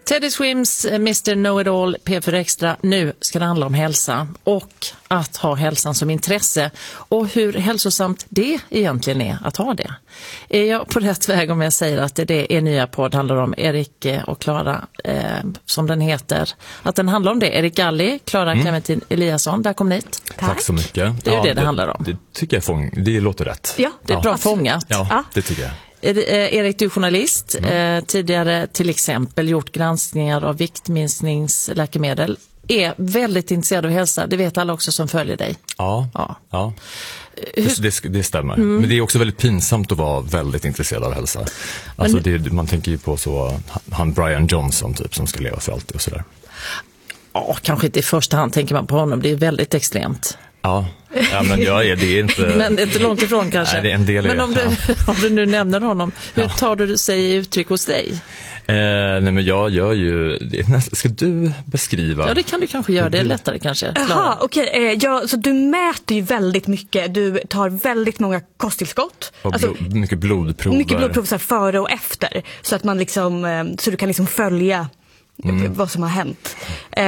Teddy Swims, Mr. Know-It-All, P4 Extra. Nu ska det handla om hälsa och att ha hälsan som intresse och hur hälsosamt det egentligen är att ha det. Är jag på rätt väg om jag säger att det är nya podd handlar om Erik och Klara som den heter. Att den handlar om det. Erik Galli, Klara Clementin Eliasson, där kom ni hit. Tack så mycket. Det är det handlar om. Det tycker jag det låter rätt. Ja, det är bra fångat. Ja, det tycker jag. Erik, du är journalist, tidigare till exempel gjort granskningar av viktminskningsläkemedel, är väldigt intresserad av hälsa, det vet alla också som följer dig. Ja. Det stämmer. Men det är också väldigt pinsamt att vara väldigt intresserad av hälsa. Alltså man tänker ju på så han Brian Johnson typ som ska leva för alltid och sådär. Ja, kanske inte i första hand tänker man på honom, det är väldigt extremt. Ja, men det är inte... Men det är inte långt ifrån kanske. Nej, det är en del. Men om du nu nämner honom, hur tar du sig i uttryck hos dig? Nej, men jag gör ju... Ska du beskriva? Ja, det kan du kanske göra. Det är lättare kanske. Jaha, okej. Så du mäter ju väldigt mycket. Du tar väldigt många kosttillskott. Och mycket blodprover. Mycket blodprover så här, före och efter. Så att man liksom... Så du kan liksom följa... vad som har hänt.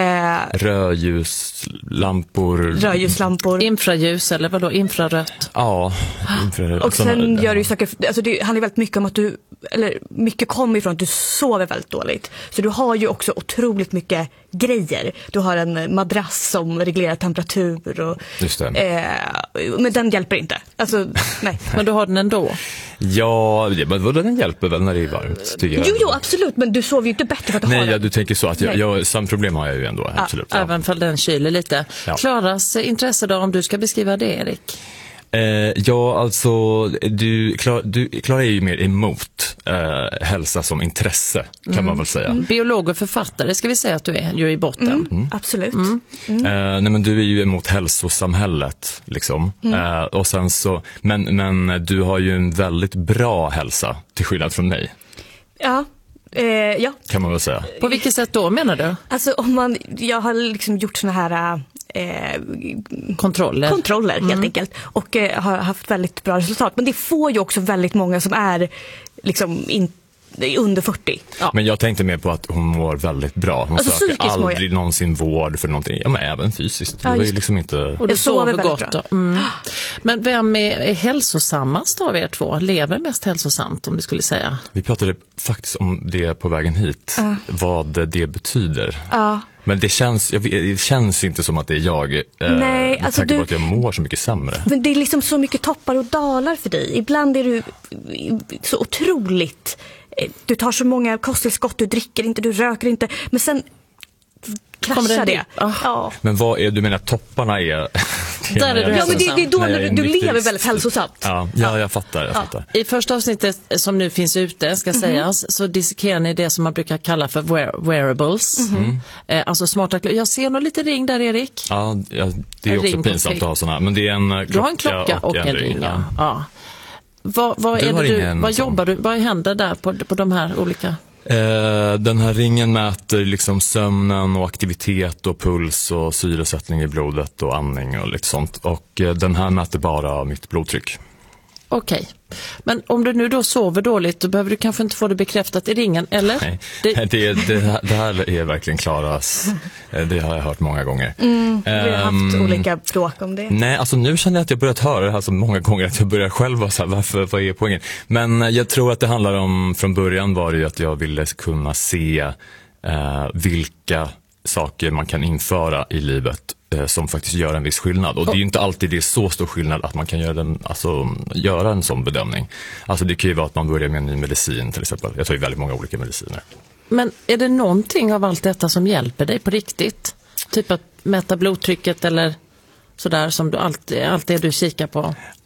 Rödljuslampor. Infraljus eller vadå? Infrarött? Ja, infrarött. Och sen gör du saker, alltså det handlar väldigt mycket om att mycket kommer ifrån att du sover väldigt dåligt. Så du har ju också otroligt mycket grejer. Du har en madrass som reglerar temperatur och just det. Men den hjälper inte. Alltså, nej. Men du har den ändå? Ja, men den hjälper väl när det är varmt. Jo, absolut, men du sover ju inte bättre för att du har den. Nej, du tänker så att samma problem har jag ju ändå, absolut. Ja. Även för den kyler lite. Ja. Klaras intresse då, om du ska beskriva det, Erik? Alltså Klara är ju mer emot hälsa som intresse, kan man väl säga. Biolog och författare ska vi säga att du är ju i botten. Absolut. Nej, men du är ju emot hälsosamhället liksom. Och sen så men du har ju en väldigt bra hälsa till skillnad från mig. Ja. Kan man väl säga. På vilket sätt då menar du? Alltså jag har liksom gjort såna här kontroller helt enkelt och har haft väldigt bra resultat, men det får ju också väldigt många som är liksom under 40. Ja. Men jag tänkte mer på att hon mår väldigt bra. Hon söker aldrig någonsin vård för någonting. Ja, men även fysiskt. Det var ju liksom inte... Och du sover gott då. Men vem är hälsosammast av er två? Lever mest hälsosamt, om du skulle säga? Vi pratade faktiskt om det på vägen hit. Vad det betyder. Men det känns inte som att det är jag. Nej, alltså på att jag mår så mycket sämre. Men det är liksom så mycket toppar och dalar för dig. Ibland är du så otroligt... Du tar så många kosttillskott, du dricker inte, du röker inte. Men sen kraschar det. Ja. Men vad är du menar topparna är? Där är du men det är då när du lever väldigt hälsosamt. Ja, jag fattar. I första avsnittet som nu finns ute ska sägas, så dissekerar ni det som man brukar kalla för wearables. Alltså smarta klockor. Jag ser nog lite ring där, Erik. Ja, det är också pinsamt att ha såna. Men det är en klocka, du har en klocka och en ring. Ja. Vad jobbar du? Vad händer där på de här olika? Den här ringen mäter liksom sömnen och aktivitet och puls och syresättning i blodet och andning och lite sånt. Och den här mäter bara mitt blodtryck. Okej. Men om du nu då sover dåligt, då behöver du kanske inte få det bekräftat i ringen, eller? Nej, det här är verkligen Klaras. Det har jag hört många gånger. Vi har haft olika bråk om det. Nej, alltså nu känner jag att jag börjat höra det här så många gånger att jag börjar själv vara så här, vad är poängen? Men jag tror att det handlar om, från början var det ju att jag ville kunna se vilka saker man kan införa i livet som faktiskt gör en viss skillnad. Och det är ju inte alltid det är så stor skillnad att man kan göra en sån bedömning. Alltså det kan ju vara att man börjar med en ny medicin till exempel. Jag tar ju väldigt många olika mediciner. Men är det någonting av allt detta som hjälper dig på riktigt? Typ att mäta blodtrycket eller sådär som allt det du kikar på?